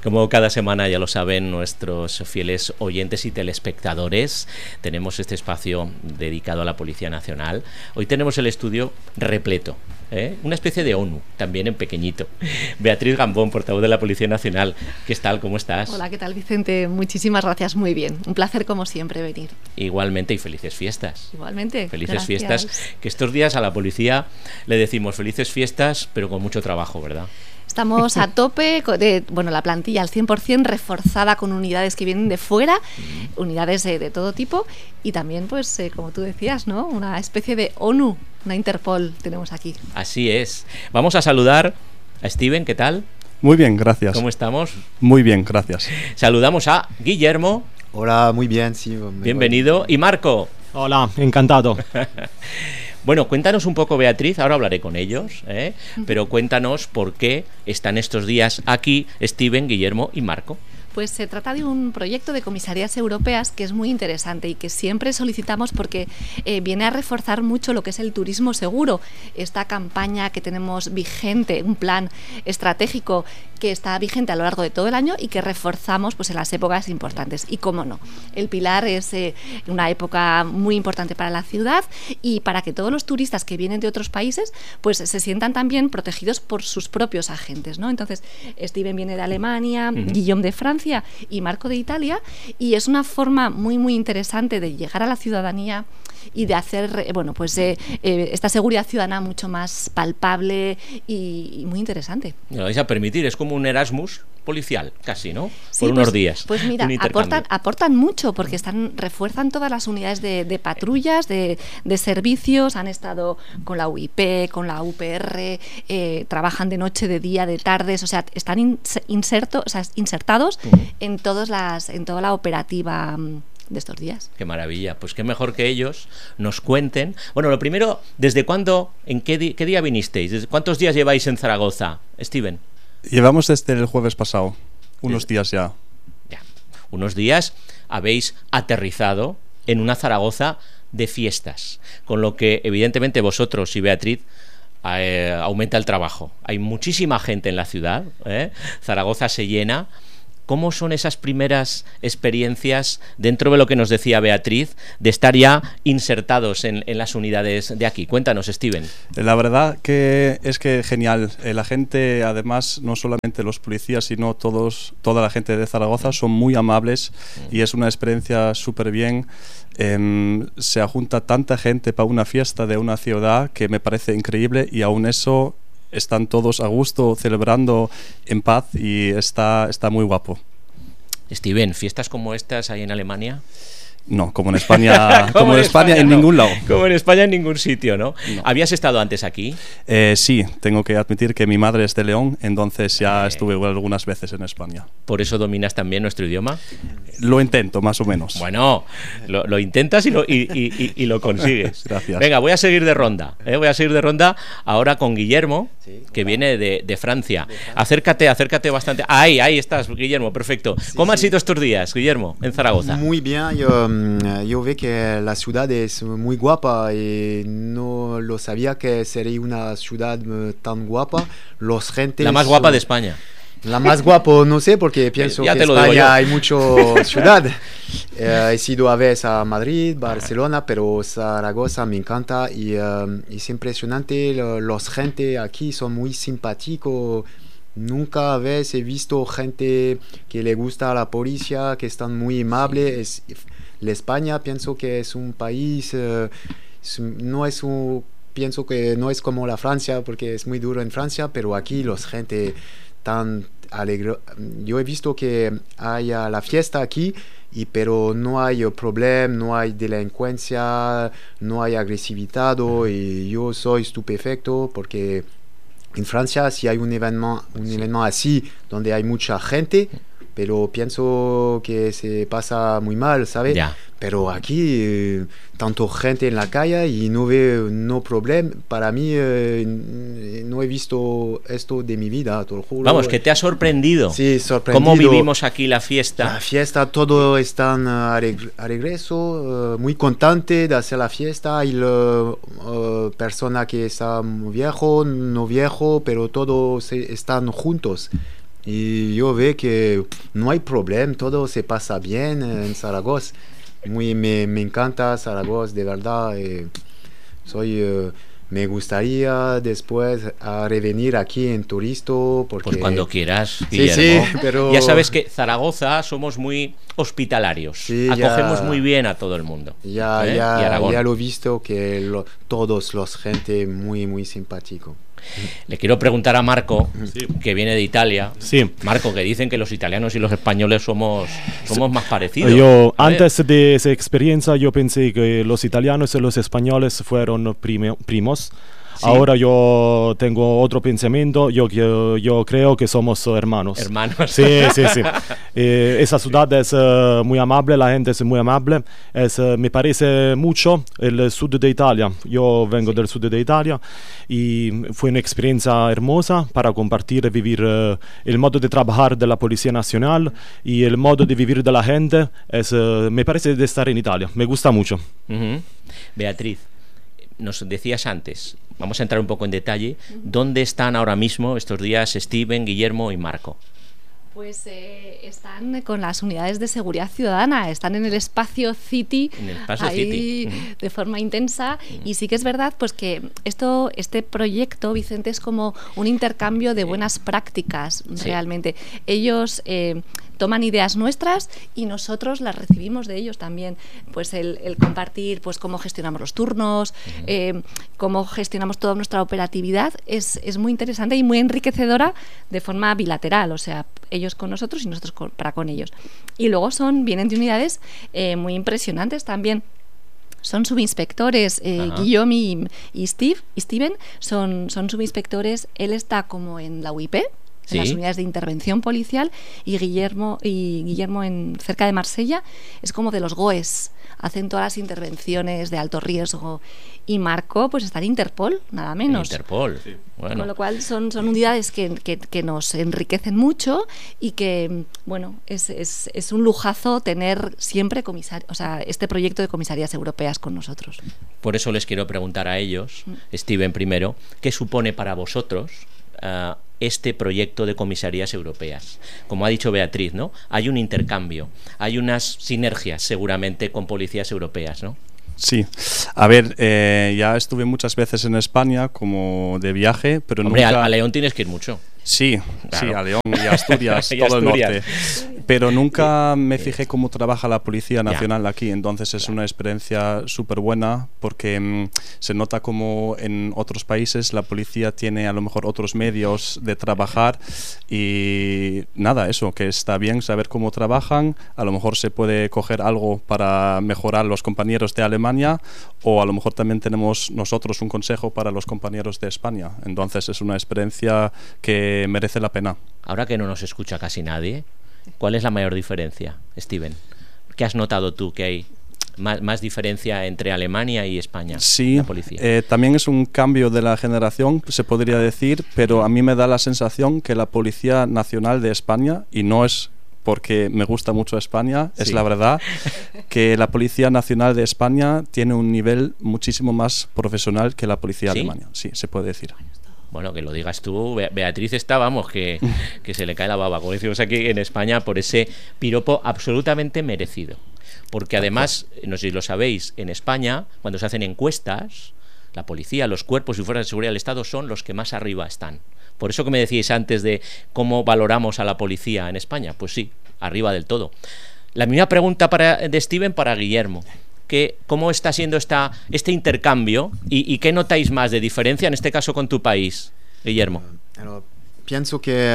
Como cada semana ya lo saben nuestros fieles oyentes y telespectadores, tenemos este espacio dedicado a la Policía Nacional. Hoy tenemos el estudio repleto, una especie de ONU, también en pequeñito. Beatriz Gambón, portavoz de la Policía Nacional. ¿Qué tal? ¿Cómo estás? Hola, ¿qué tal, Vicente? Muchísimas gracias, muy bien. Un placer como siempre venir. Igualmente, y felices fiestas. Igualmente. Felices fiestas, que estos días a la policía le decimos felices fiestas, pero con mucho trabajo, ¿verdad? Estamos a tope, la plantilla al 100% reforzada con unidades que vienen de fuera, unidades de todo tipo y también, pues, como tú decías, ¿no? Una especie de ONU, una Interpol tenemos aquí. Así es. Vamos a saludar a Steven, ¿qué tal? Muy bien, gracias. ¿Cómo estamos? Muy bien, gracias. Saludamos a Guillermo. Hola, muy bien, sí. Bienvenido. Y Marco. Hola, encantado. Bueno, cuéntanos un poco, Beatriz, ahora hablaré con ellos, pero cuéntanos por qué están estos días aquí Steven, Guillermo y Marco. Pues se trata de un proyecto de comisarías europeas que es muy interesante y que siempre solicitamos porque viene a reforzar mucho lo que es el turismo seguro. Esta campaña que tenemos vigente, un plan estratégico que está vigente a lo largo de todo el año y que reforzamos pues en las épocas importantes. Y cómo no, el Pilar es una época muy importante para la ciudad y para que todos los turistas que vienen de otros países pues se sientan también protegidos por sus propios agentes, ¿no? Entonces, Steven viene de Alemania, Guillaume de Francia y Marco de Italia, y es una forma muy muy interesante de llegar a la ciudadanía y de hacer esta seguridad ciudadana mucho más palpable y muy interesante. Me lo vais a permitir, es como un Erasmus policial, casi, ¿no? Sí, por unos días. Pues mira, aportan mucho porque refuerzan todas las unidades de patrullas, de servicios, han estado con la UIP, con la UPR, trabajan de noche, de día, de tardes, o sea, están insertados en toda la operativa de estos días. Qué maravilla, pues qué mejor que ellos nos cuenten. Bueno, lo primero, ¿desde cuándo, qué día vinisteis? ¿Desde cuántos días lleváis en Zaragoza, Steven? Llevamos desde el jueves pasado, unos días ya. Ya, unos días habéis aterrizado en una Zaragoza de fiestas, con lo que evidentemente vosotros y Beatriz aumenta el trabajo. Hay muchísima gente en la ciudad, Zaragoza se llena. ¿Cómo son esas primeras experiencias dentro de lo que nos decía Beatriz, de estar ya insertados en las unidades de aquí? Cuéntanos, Steven. La verdad que es que genial. La gente, además, no solamente los policías, sino toda la gente de Zaragoza son muy amables y es una experiencia súper bien. Se junta tanta gente para una fiesta de una ciudad que me parece increíble y aún eso están todos a gusto, celebrando en paz y está muy guapo. Steven, ¿fiestas como estas hay en Alemania? No, como en España, como en España en ningún lado. Como en España en ningún sitio, ¿no? ¿Habías estado antes aquí? Sí, tengo que admitir que mi madre es de León, entonces ya estuve algunas veces en España. ¿Por eso dominas también nuestro idioma? Lo intento, más o menos. Bueno, lo intentas y lo consigues. Gracias. Venga, voy a seguir de ronda. Voy a seguir de ronda ahora con Guillermo, que viene de Francia. Acércate bastante. Ahí estás, Guillermo, perfecto. ¿Cómo han sido estos días, Guillermo, en Zaragoza? Muy bien, yo veo que la ciudad es muy guapa y no lo sabía que sería una ciudad tan guapa. La más guapa de España. La más guapa, no sé, porque pienso que en España hay mucho ciudad. He ido a veces a Madrid, Barcelona, pero Zaragoza me encanta y es impresionante. Los gente aquí son muy simpáticos. Nunca a veces he visto gente que le gusta a la policía, que están muy amables. La España pienso que es un país, pienso que no es como la Francia, porque es muy duro en Francia, pero aquí los gente tan alegre. Yo he visto que hay la fiesta aquí, pero no hay problema, no hay delincuencia, no hay agresividad, y yo soy estupefacto porque en Francia si hay un evento así donde hay mucha gente, pero pienso que se pasa muy mal, ¿sabes? Ya. Pero aquí, tanto gente en la calle y no veo problema. Para mí, no he visto esto de mi vida, te lo juro. Vamos, que te ha sorprendido. Sí, sorprendido. ¿Cómo vivimos aquí la fiesta? La fiesta, todos están a regreso, muy contentos de hacer la fiesta. Hay persona que está viejo, no viejo, pero todos están juntos. y yo veo que no hay problema, todo se pasa bien en Zaragoza. Me encanta Zaragoza, de verdad. Me gustaría después a revenir aquí en Turisto porque... Pues cuando quieras, Sí, Guillermo. sí, pero... Ya sabes que Zaragoza somos muy hospitalarios. Sí, Acogemos ya- muy bien a todo el mundo. Ya, ¿eh? Y Aragón. ya lo he visto que todos los gente muy, muy simpático. Le quiero preguntar a Marco, Sí. que viene de Italia. Sí. Marco, que dicen que los italianos y los españoles somos más parecidos. Yo, A ver, antes de esa experiencia, yo pensé que los italianos y los españoles fueron primos. Sí. Ahora yo tengo otro pensamiento, yo creo que somos hermanos. hermanos. Sí, sí, sí. Esa ciudad es muy amable, la gente es muy amable. Me parece mucho el sur de Italia. Yo vengo del sur de Italia y fue una experiencia hermosa para compartir y vivir el modo de trabajar de la Policía Nacional y el modo de vivir de la gente. Me parece de estar en Italia. Me gusta mucho. Ujú. Beatriz, nos decías antes, vamos a entrar un poco en detalle, ¿dónde están ahora mismo estos días Steven, Guillermo y Marco? Pues están con las unidades de seguridad ciudadana, están en el espacio City, En el espacio ahí City. de forma intensa. Y sí que es verdad pues que este proyecto, Vicente, es como un intercambio de buenas prácticas, Sí. realmente. Ellos toman ideas nuestras y nosotros las recibimos de ellos también. Pues el compartir pues cómo gestionamos los turnos, cómo gestionamos toda nuestra operatividad, es muy interesante y muy enriquecedora de forma bilateral, o sea, ellos con nosotros y nosotros para con ellos. Y luego vienen de unidades muy impresionantes también. Son subinspectores, Ajá. Guillaume y Steven son subinspectores. Él está como en la UIP, Sí. en las unidades de intervención policial, y Guillermo cerca de Marsella es como de los GOES, hacen todas las intervenciones de alto riesgo. Y Marco pues está en Interpol, nada menos. Interpol. Bueno, Con lo cual son unidades que nos enriquecen mucho y que, bueno, es un lujazo tener siempre este proyecto de comisarías europeas con nosotros. por eso les quiero preguntar a ellos, Steven primero, ¿qué supone para vosotros este proyecto de comisarías europeas? Como ha dicho Beatriz, ¿no? Hay un intercambio, hay unas sinergias seguramente con policías europeas, ¿no? Sí, a ver, ya estuve muchas veces en España como de viaje, pero Hombre, nunca... a León tienes que ir mucho. Sí, Claro. sí, a León y a Asturias, Y todo Asturias. el norte. Pero nunca me fijé cómo trabaja la Policía Nacional aquí, entonces es una experiencia súper buena porque se nota como en otros países la policía tiene a lo mejor otros medios de trabajar y nada, eso, que está bien saber cómo trabajan, a lo mejor se puede coger algo para mejorar los compañeros de Alemania o a lo mejor también tenemos nosotros un consejo para los compañeros de España, entonces es una experiencia que merece la pena. Ahora que no nos escucha casi nadie, ¿cuál es la mayor diferencia, Steven? ¿Qué has notado tú que hay más diferencia entre Alemania y España? Sí, la policía. también es un cambio de la generación, se podría decir, pero a mí me da la sensación que la Policía Nacional de España, y no es porque me gusta mucho España, es Sí. la verdad, que la Policía Nacional de España tiene un nivel muchísimo más profesional que la Policía ¿Sí? Alemana. Sí, se puede decir. Bueno, que lo digas tú. Beatriz está, vamos, que se le cae la baba, como decimos aquí en España, por ese piropo absolutamente merecido. Porque además, no sé si lo sabéis, en España, cuando se hacen encuestas, la policía, los cuerpos y fuerzas de seguridad del Estado son los que más arriba están. Por eso que me decíais antes de cómo valoramos a la policía en España, pues sí, arriba del todo. La misma pregunta de Steven para Guillermo. ¿Cómo está siendo este intercambio y qué notáis más de diferencia en este caso con tu país, Guillermo? Pienso que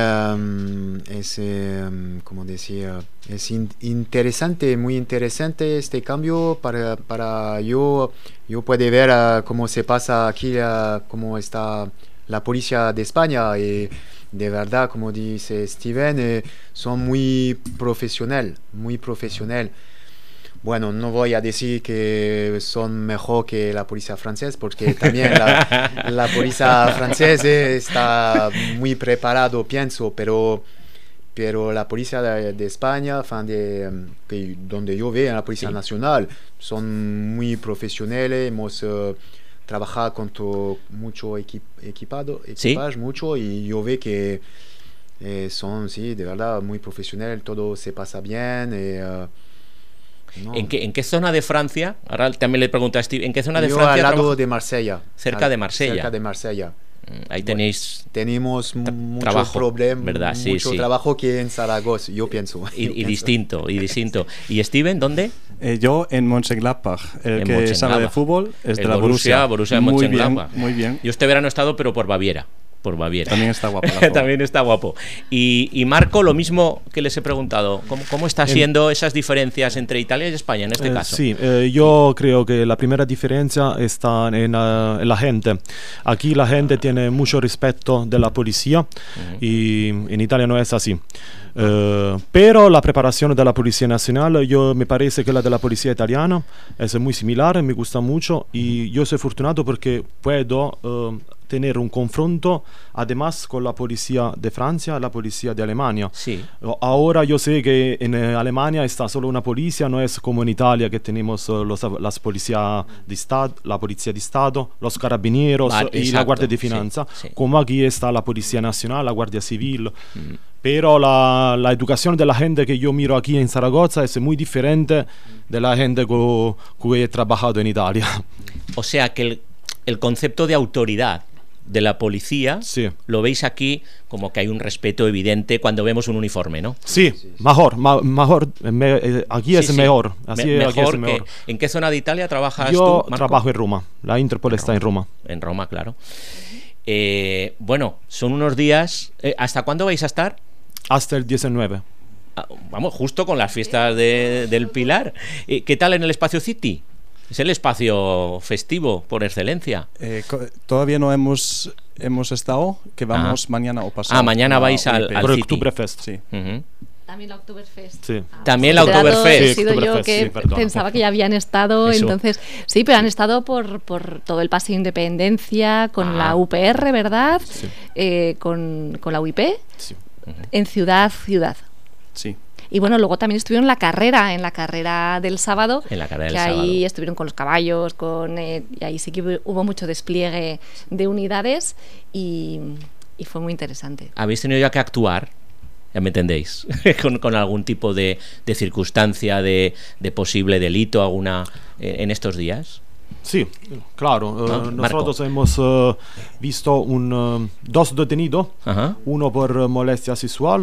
como decía, es interesante, muy interesante este cambio para yo puedo ver cómo se pasa aquí, cómo está la policía de España y de verdad, como dice Steven, son muy profesional. Bueno, no voy a decir que son mejor que la policía francesa, porque también la policía francesa está muy preparado, pienso, pero la policía de España, donde yo veo en la Policía Nacional, son muy profesionales, hemos trabajado con mucho equipaje, mucho, y yo veo que Son, sí, de verdad, muy profesional, todo se pasa bien. No. ¿En qué zona de Francia? Ahora también le pregunto a Steve, ¿en qué zona de Yo Francia al lado trabaja? de Marsella. Cerca de Marsella. Cerca de Marsella. Ahí tenéis Tenemos mucho trabajo, problema, ¿verdad? Sí, mucho sí. trabajo que en Zaragoza, yo pienso. y distinto, y distinto. ¿Y Steven, dónde? Yo en Mönchengladbach. El En que sabe de Mönchengladbach. fútbol es El de la Borussia de Muy bien, Mönchengladbach. muy bien. Yo este verano he estado, pero por Baviera. También está guapo. la zona. También está guapo. Y Marco, lo mismo que les he preguntado, ¿cómo está siendo esas diferencias entre Italia y España en este caso? Sí, yo creo que la primera diferencia está en la gente. Aquí la gente tiene mucho respeto de la policía y en Italia no es así. Pero la preparación de la Policía Nacional, me parece que la de la Policía Italiana es muy similar, me gusta mucho y yo soy afortunado porque puedo tener un confronto además con la policía de Francia y la policía de Alemania. Sí. Ahora yo sé que en Alemania está solo una policía, no es como en Italia que tenemos las policías de Estado, la policía de Estado, los carabineros y exacto, la Guardia de Finanza, sí, sí. como aquí está la Policía Nacional, la Guardia Civil. Pero la educación de la gente que yo miro aquí en Zaragoza es muy diferente de la gente con que he trabajado en Italia. O sea que el concepto de autoridad de la policía Sí. lo veis aquí como que hay un respeto evidente cuando vemos un uniforme, ¿no? Sí, mejor, aquí es Sí, sí. mejor. Así aquí es mejor mejor. ¿En qué zona de Italia trabajas Yo tú, Marco? trabajo en Roma, la Interpol está en Roma. En Roma, claro. Bueno, son unos días. ¿Hasta cuándo vais a estar? Hasta el 19. Vamos, justo con las fiestas del Pilar. ¿Qué tal en el Espacio City? Es el espacio festivo por excelencia. Todavía no hemos estado, que vamos mañana o pasado. Mañana vais al Por City. Oktoberfest. Sí. Ujú. También la Oktoberfest. Sí. También la He quedado- Oktoberfest. He sido Sí, yo Oktoberfest, que sí, perdona. pensaba que ya habían estado, Eso. entonces sí, pero han estado por todo el Paseo Independencia, con la UPR, ¿verdad? Sí. Con la UIP, Sí. en Ciudad. Sí. Y bueno, luego también estuvieron en la carrera del sábado, En la carrera del que ahí sábado. estuvieron con los caballos, y ahí sí que hubo mucho despliegue de unidades y fue muy interesante. ¿Habéis tenido ya que actuar? Ya me entendéis. con algún tipo de circunstancia, de posible delito, alguna en estos días. Sí, claro. Marco. Nosotros hemos visto dos detenidos, Ajá. uno por molestia sexual